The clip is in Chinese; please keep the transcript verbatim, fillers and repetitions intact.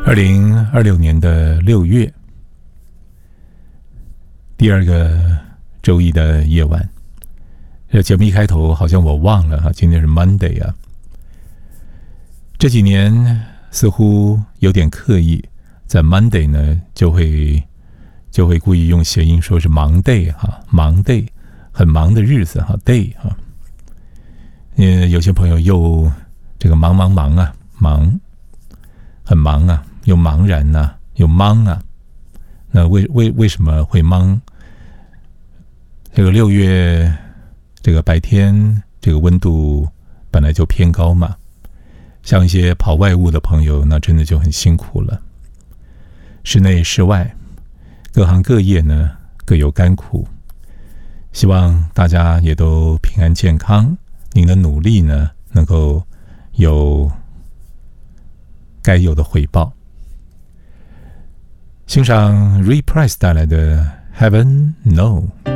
二零二六年的六月，第二个周一的夜晚。这节目一开头好像我忘了哈，今天是 Monday 啊。这几年似乎有点刻意，在 Monday 呢就会就会故意用谐音说是忙 day 哈，忙 day 很忙的日子哈 day 哈。嗯，有些朋友又这个忙忙忙啊，忙很忙啊。又茫然啊，又忙啊，那为为为什么会忙？这个六月，这个白天这个温度本来就偏高嘛，像一些跑外务的朋友，那真的就很辛苦了。室内室外，各行各业呢各有甘苦，希望大家也都平安健康，您的努力呢能够有该有的回报。欣赏 Ray Price 带来的 Heaven No。